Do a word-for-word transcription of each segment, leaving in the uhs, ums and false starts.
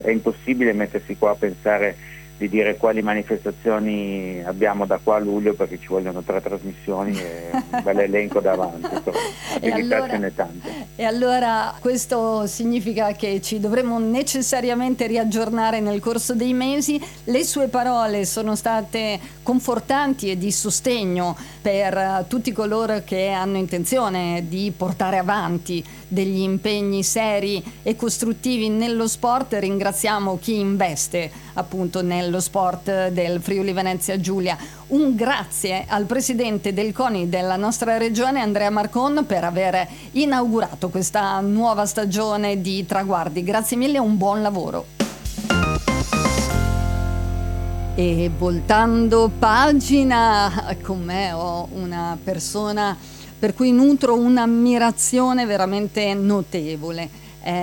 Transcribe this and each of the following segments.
È impossibile mettersi qua a pensare di dire quali manifestazioni abbiamo da qua a luglio, perché ci vogliono tre trasmissioni e un bel elenco davanti, però abilità allora, ce n'è tante. E allora questo significa che ci dovremo necessariamente riaggiornare nel corso dei mesi. Le sue parole sono state confortanti e di sostegno per tutti coloro che hanno intenzione di portare avanti degli impegni seri e costruttivi nello sport. Ringraziamo chi investe appunto nello sport del Friuli Venezia Giulia. Un grazie al presidente del CONI della nostra regione, Andrea Marcon, per aver inaugurato questa nuova stagione di traguardi. Grazie mille e un buon lavoro. E voltando pagina, con me ho una persona per cui nutro un'ammirazione veramente notevole.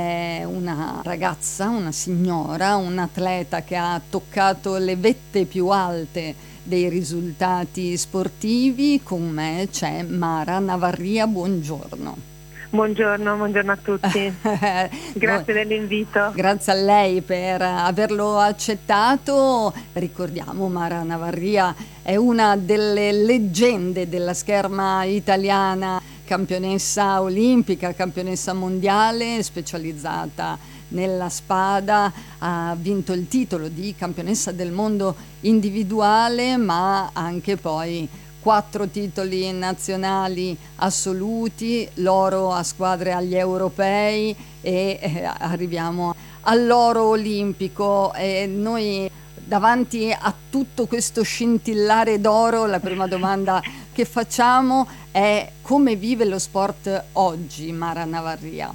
È una ragazza, una signora, un atleta che ha toccato le vette più alte dei risultati sportivi. Con me c'è Mara Navarria, buongiorno. Buongiorno, buongiorno a tutti. Grazie dell'invito. Grazie a lei per averlo accettato. Ricordiamo, Mara Navarria è una delle leggende della scherma italiana, campionessa olimpica, campionessa mondiale, specializzata nella spada, ha vinto il titolo di campionessa del mondo individuale, ma anche poi quattro titoli nazionali assoluti, l'oro a squadre agli europei e eh, arriviamo all'oro olimpico. E noi davanti a tutto questo scintillare d'oro, la prima domanda che facciamo è: come vive lo sport oggi, Mara Navarria?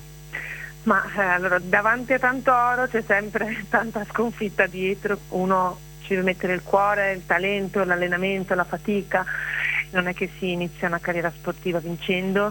Ma eh, allora, davanti a tanto oro c'è sempre tanta sconfitta dietro. Uno ci deve mettere il cuore, il talento, l'allenamento, la fatica. Non è che si inizia una carriera sportiva vincendo.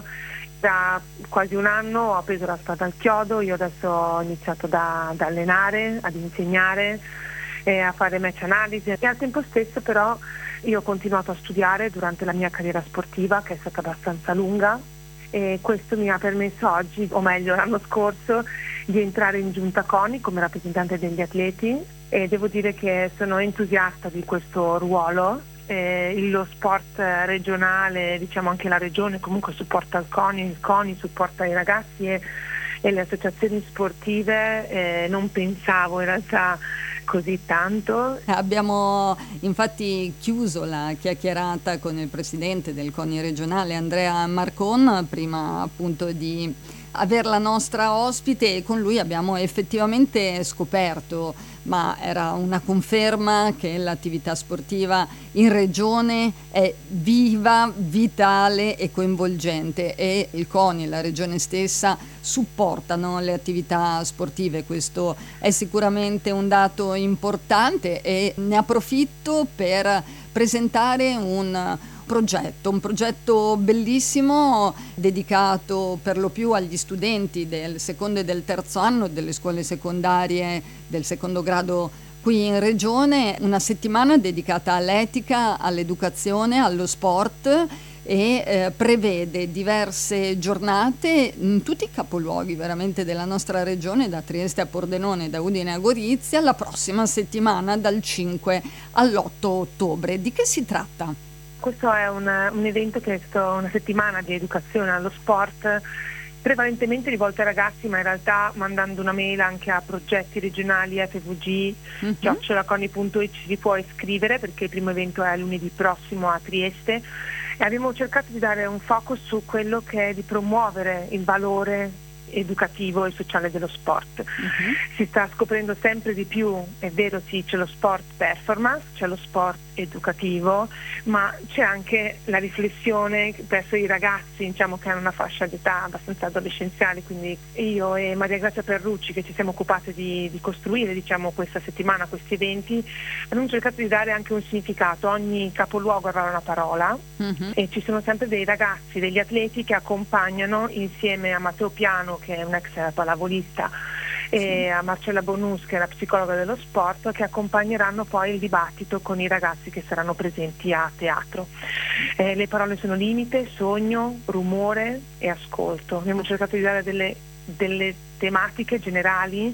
Da quasi un anno ho appeso la spada al chiodo. Io adesso ho iniziato da, ad allenare, ad insegnare, eh, a fare match analisi, e al tempo stesso però io ho continuato a studiare durante la mia carriera sportiva, che è stata abbastanza lunga, e questo mi ha permesso oggi, o meglio l'anno scorso, di entrare in giunta CONI come rappresentante degli atleti, e devo dire che sono entusiasta di questo ruolo. Eh, lo sport regionale, diciamo anche la regione comunque supporta il CONI, il CONI supporta i ragazzi e, e le associazioni sportive. Eh, non pensavo in realtà così tanto. Abbiamo infatti chiuso la chiacchierata con il presidente del CONI regionale, Andrea Marcon, prima appunto di aver la nostra ospite, e con lui abbiamo effettivamente scoperto, ma era una conferma, che l'attività sportiva in regione è viva, vitale e coinvolgente, e il CONI, la regione stessa, supportano le attività sportive. Questo è sicuramente un dato importante, e ne approfitto per presentare un progetto, un progetto bellissimo dedicato per lo più agli studenti del secondo e del terzo anno delle scuole secondarie del secondo grado qui in regione, una settimana dedicata all'etica, all'educazione, allo sport, e eh, prevede diverse giornate in tutti i capoluoghi veramente della nostra regione, da Trieste a Pordenone, da Udine a Gorizia, la prossima settimana dal cinque all'otto ottobre. Di che si tratta? Questo è un, un evento che è stato una settimana di educazione allo sport, prevalentemente rivolto ai ragazzi, ma in realtà mandando una mail anche a progetti regionali, F V G, uh-huh. chiocciola coni punto it, ci si può iscrivere, perché il primo evento è lunedì prossimo a Trieste, e abbiamo cercato di dare un focus su quello che è di promuovere il valore educativo e sociale dello sport. Uh-huh. Si sta scoprendo sempre di più, è vero, sì, c'è lo sport performance, c'è lo sport educativo, ma c'è anche la riflessione verso i ragazzi, diciamo, che hanno una fascia d'età abbastanza adolescenziale. Quindi io e Maria Grazia Perrucci, che ci siamo occupate di, di costruire, diciamo, questa settimana, questi eventi, abbiamo cercato di dare anche un significato. Ogni capoluogo avrà una parola, uh-huh. e ci sono sempre dei ragazzi, degli atleti che accompagnano, insieme a Matteo Piano, che è un ex pallavolista, sì, e a Marcella Bonus, che è la psicologa dello sport, che accompagneranno poi il dibattito con i ragazzi che saranno presenti a teatro. Eh, le parole sono limite, sogno, rumore e ascolto. Abbiamo cercato di dare delle, delle tematiche generali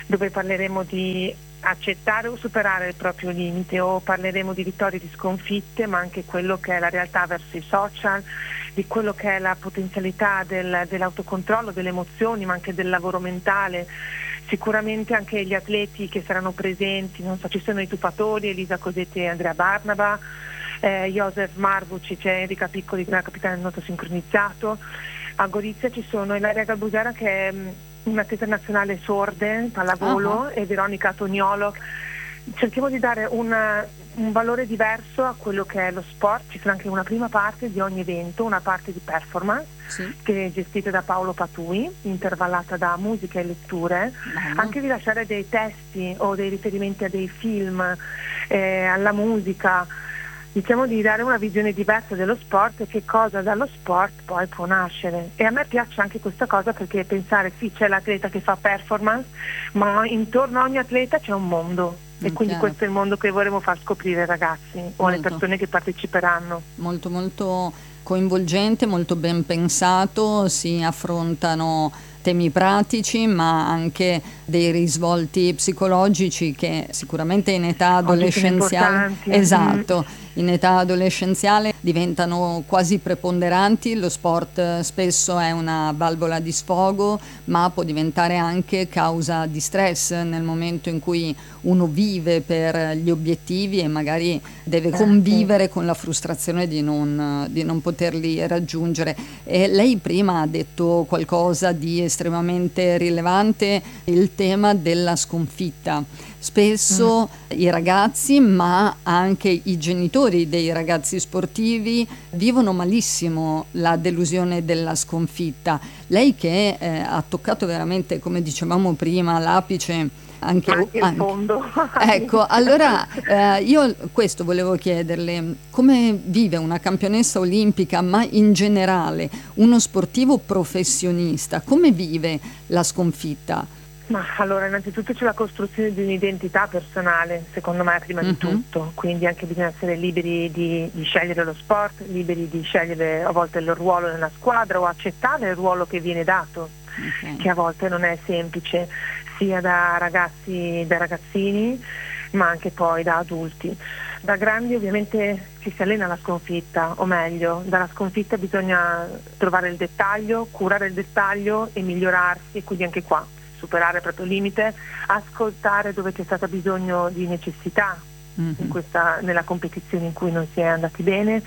dove parleremo di accettare o superare il proprio limite, o parleremo di vittorie e di sconfitte, ma anche quello che è la realtà verso i social, di quello che è la potenzialità del, dell'autocontrollo, delle emozioni, ma anche del lavoro mentale. Sicuramente anche gli atleti che saranno presenti, non so, ci sono i tufatori, Elisa Cosetti e Andrea Barnaba, eh, Josef Marvucic e Enrica Piccoli, la capitana del nuoto sincronizzato. A Gorizia ci sono Ilaria Galbusera, che è un'atleta nazionale sorde, pallavolo, uh-huh. e Veronica Toniolo. Cerchiamo di dare una, un valore diverso a quello che è lo sport. Ci sarà anche una prima parte di ogni evento, una parte di performance, sì. che è gestita da Paolo Patui, intervallata da musica e letture, uh-huh. anche di lasciare dei testi o dei riferimenti a dei film, eh, alla musica, diciamo di dare una visione diversa dello sport e che cosa dallo sport poi può nascere. E a me piace anche questa cosa, perché pensare sì, c'è l'atleta che fa performance, ma intorno a ogni atleta c'è un mondo, mm, e quindi chiaro. Questo è il mondo che vorremmo far scoprire ai ragazzi molto. O alle persone che parteciperanno. Molto molto coinvolgente, molto ben pensato, si affrontano temi pratici ma anche dei risvolti psicologici che sicuramente in età adolescenziale, esatto, in età adolescenziale diventano quasi preponderanti. Lo sport spesso è una valvola di sfogo, ma può diventare anche causa di stress nel momento in cui uno vive per gli obiettivi e magari deve convivere con la frustrazione di non, di non poterli raggiungere. E lei prima ha detto qualcosa di estremamente rilevante, il tema della sconfitta. Spesso mm. i ragazzi, ma anche i genitori dei ragazzi sportivi, vivono malissimo la delusione della sconfitta. Lei che eh, ha toccato veramente, come dicevamo prima, l'apice, anche, anche il anche. fondo. Ecco, allora eh, io questo volevo chiederle: come vive una campionessa olimpica, ma in generale uno sportivo professionista, come vive la sconfitta? Ma allora, innanzitutto c'è la costruzione di un'identità personale, secondo me, prima uh-huh. di tutto, quindi anche bisogna essere liberi di, di scegliere lo sport, liberi di scegliere a volte il ruolo nella squadra o accettare il ruolo che viene dato, okay. che a volte non è semplice, sia da ragazzi, da ragazzini, ma anche poi da adulti. Da grandi ovviamente ci si allena alla sconfitta, o meglio, dalla sconfitta bisogna trovare il dettaglio, curare il dettaglio e migliorarsi, e quindi anche qua superare il proprio limite, ascoltare dove c'è stato bisogno di necessità mm-hmm. in questa, nella competizione in cui non si è andati bene,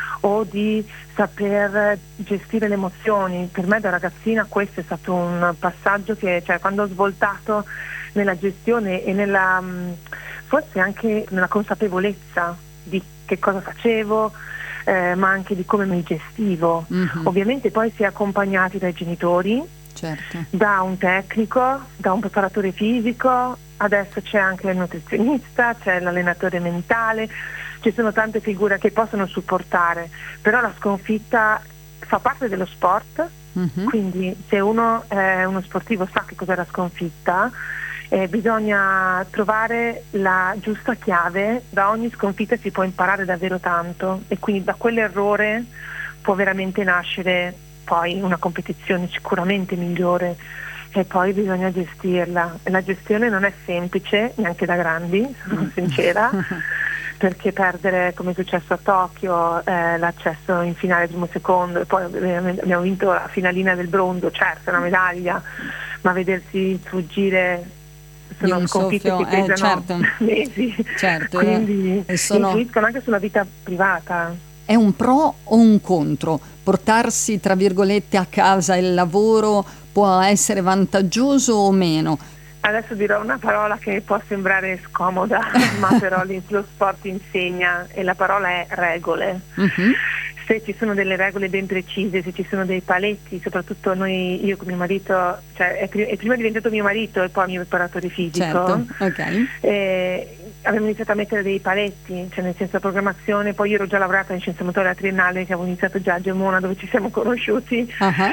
o di saper gestire le emozioni. Per me da ragazzina questo è stato un passaggio che, cioè, quando ho svoltato nella gestione e nella forse anche nella consapevolezza di che cosa facevo, eh, ma anche di come mi gestivo. Mm-hmm. Ovviamente poi si è accompagnati dai genitori, certo. da un tecnico, da un preparatore fisico, adesso c'è anche il nutrizionista, c'è l'allenatore mentale, ci sono tante figure che possono supportare, però la sconfitta fa parte dello sport, mm-hmm. quindi se uno è uno sportivo sa che cos'è la sconfitta, eh, bisogna trovare la giusta chiave. Da ogni sconfitta si può imparare davvero tanto, e quindi da quell'errore può veramente nascere poi una competizione sicuramente migliore, e poi bisogna gestirla. La gestione non è semplice neanche da grandi, sono sincera, perché perdere, come è successo a Tokyo, eh, l'accesso in finale primo secondo, e poi abbiamo vinto la finalina del bronzo, certo una medaglia, ma vedersi sfuggire sono sconfitte soffio, che pesano eh, certo. mesi, certo, quindi eh, sono... influiscono anche sulla vita privata. È un pro o un contro? Portarsi, tra virgolette, a casa il lavoro può essere vantaggioso o meno? Adesso dirò una parola che può sembrare scomoda, ma però lo sport insegna, e la parola è regole. Uh-huh. Se ci sono delle regole ben precise, se ci sono dei paletti, soprattutto noi, io con mio marito, cioè è, pr- è prima diventato mio marito e poi mio preparatore fisico, certo. Okay. Eh, abbiamo iniziato a mettere dei paletti, cioè nel senso la programmazione. Poi io ero già laureata in scienze motorie alla triennale, che avevo iniziato già a Gemona, dove ci siamo conosciuti. Uh-huh.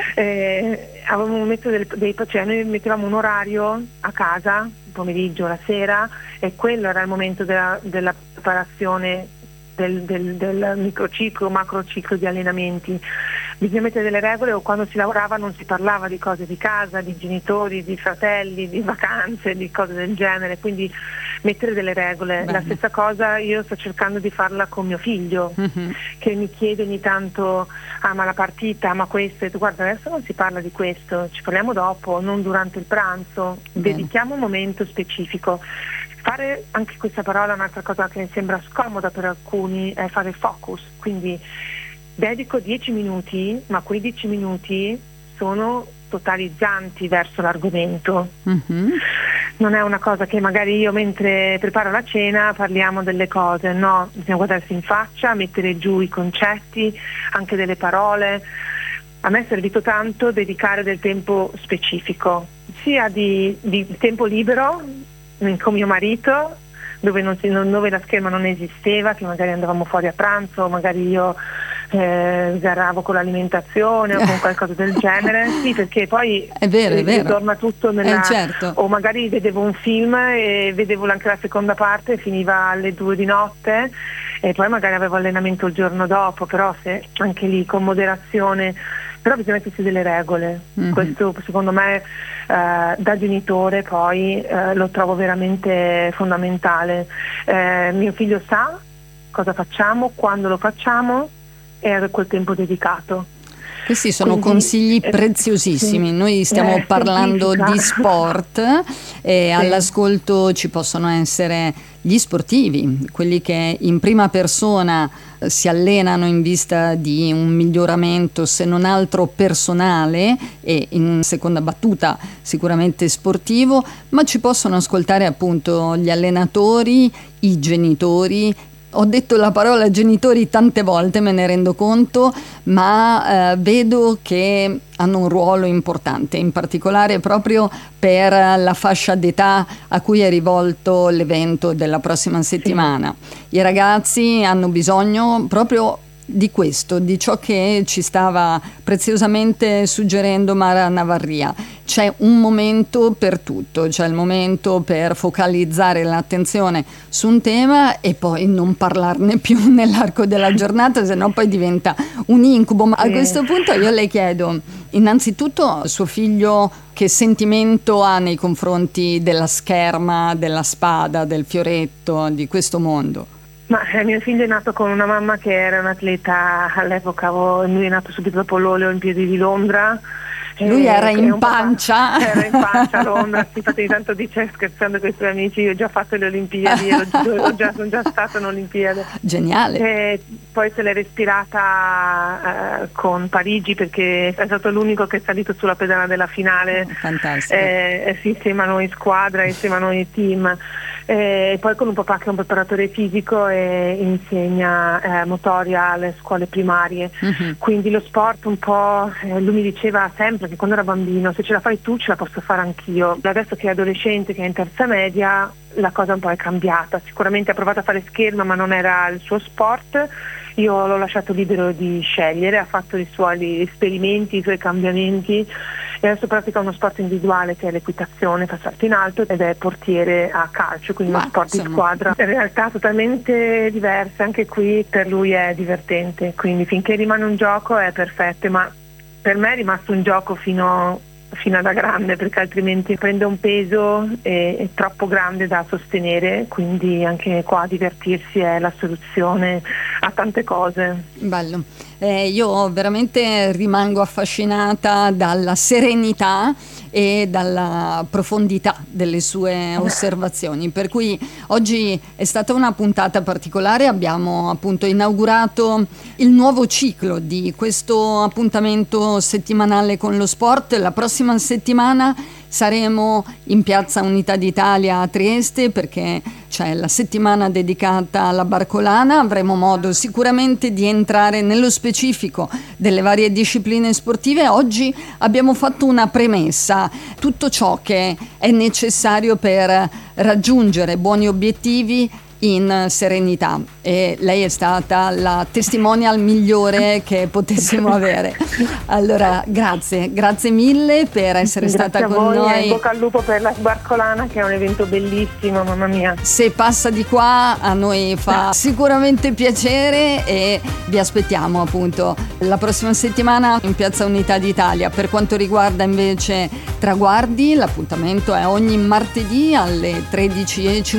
Eh, avevamo messo dei, dei, cioè noi mettevamo un orario a casa, il pomeriggio, la sera, e quello era il momento della, della preparazione del, del, del microciclo, macrociclo di allenamenti. bisogna mettere delle regole, o quando si lavorava non si parlava di cose di casa, di genitori, di fratelli, di vacanze, di cose del genere, quindi mettere delle regole. Bene. La stessa cosa io sto cercando di farla con mio figlio, mm-hmm. che mi chiede ogni tanto, ah ma la partita, ma questo, e tu guarda adesso non si parla di questo, ci parliamo dopo, non durante il pranzo. Bene. Dedichiamo un momento specifico. Fare anche questa parola, un'altra cosa che sembra scomoda per alcuni, è fare focus, quindi dedico dieci minuti, ma quei dieci minuti sono totalizzanti verso l'argomento. Mm-hmm. Non è una cosa che magari io mentre preparo la cena parliamo delle cose, no, bisogna guardarsi in faccia, mettere giù i concetti, anche delle parole. A me è servito tanto dedicare del tempo specifico, sia di, di tempo libero con mio marito, dove, non si, dove la scherma non esisteva, che magari andavamo fuori a pranzo, magari io eh, sgarravo con l'alimentazione o con qualcosa del genere, sì, perché poi è vero, è vero. torna tutto nella, eh, certo. O magari vedevo un film e vedevo anche la seconda parte e finiva alle due di notte e poi magari avevo allenamento il giorno dopo, però se anche lì con moderazione, però bisogna mettersi delle regole. Mm-hmm. Questo secondo me eh, da genitore poi eh, lo trovo veramente fondamentale. Eh, mio figlio sa cosa facciamo, quando lo facciamo e a quel tempo dedicato. Questi sono Quindi, consigli eh, preziosissimi. sì, Noi stiamo eh, parlando semplifica. di sport e sì. All'ascolto ci possono essere gli sportivi, quelli che in prima persona si allenano in vista di un miglioramento, se non altro personale, e in seconda battuta sicuramente sportivo, ma ci possono ascoltare appunto gli allenatori, i genitori. Ho detto la parola genitori tante volte, me ne rendo conto, ma eh, vedo che hanno un ruolo importante, in particolare proprio per la fascia d'età a cui è rivolto l'evento della prossima settimana. Sì. I ragazzi hanno bisogno proprio di questo, di ciò che ci stava preziosamente suggerendo Mara Navarria. C'è un momento per tutto, c'è il momento per focalizzare l'attenzione su un tema e poi non parlarne più nell'arco della giornata, se no poi diventa un incubo. Ma a questo punto io le chiedo, innanzitutto suo figlio che sentimento ha nei confronti della scherma, della spada, del fioretto, di questo mondo? Ma eh, mio figlio è nato con una mamma che era un'atleta all'epoca, lui è nato subito dopo le Olimpiadi di Londra. Lui era in pancia. Era in pancia a Londra, sì, infatti tanto dice scherzando con i suoi amici, io ho già fatto le Olimpiadi, io ho già, sono già stata in Olimpiadi. Geniale. E poi se l'è respirata eh, con Parigi, perché è stato l'unico che è salito sulla pedana della finale. Fantastico. Eh, sì, insieme a noi squadra, insieme a noi team. E poi con un papà che è un preparatore fisico e insegna eh, motoria alle scuole primarie. Uh-huh. Quindi lo sport un po', eh, lui mi diceva sempre che quando era bambino, se ce la fai tu ce la posso fare anch'io. Adesso che è adolescente, che è in terza media, la cosa un po' è cambiata. Sicuramente ha provato a fare scherma ma non era il suo sport. Io l'ho lasciato libero di scegliere, ha fatto i suoi esperimenti, i suoi cambiamenti e adesso pratica uno sport individuale che è l'equitazione, fa salto in alto ed è portiere a calcio, quindi uno sport di squadra. In realtà totalmente diverse, anche qui per lui è divertente, quindi finché rimane un gioco è perfetto, ma per me è rimasto un gioco fino fino alla grande, perché altrimenti prende un peso e, è troppo grande da sostenere, quindi anche qua divertirsi è la soluzione a tante cose. Bello. Eh, io veramente rimango affascinata dalla serenità e dalla profondità delle sue osservazioni, per cui oggi è stata una puntata particolare. Abbiamo appunto inaugurato il nuovo ciclo di questo appuntamento settimanale con lo sport. La prossima settimana saremo in Piazza Unità d'Italia a Trieste, perché c'è la settimana dedicata alla Barcolana. Avremo modo sicuramente di entrare nello specifico delle varie discipline sportive. Oggi abbiamo fatto una premessa: tutto ciò che è necessario per raggiungere buoni obiettivi in serenità, e lei è stata la testimonial migliore che potessimo avere. Allora grazie, grazie mille per essere grazie stata a con voi, noi. e in bocca al lupo per la Sbarcolana, che è un evento bellissimo, mamma mia. Se passa di qua a noi fa sicuramente piacere, e vi aspettiamo appunto la prossima settimana in Piazza Unità d'Italia. Per quanto riguarda invece Traguardi, l'appuntamento è ogni martedì alle tredici e cinquanta